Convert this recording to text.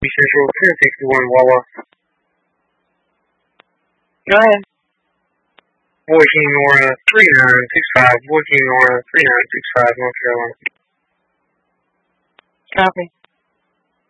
Central 1061 Wawa. Go ahead. Boy King Nora 3965. Boy King Nora 3965, North Carolina. Copy.